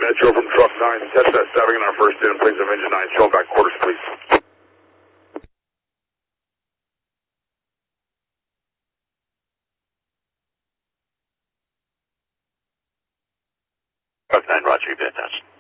Metro from truck 9, test that stabbing in our first in, please, of engine 9, show back quarters, please. Truck 9, roger, you did that.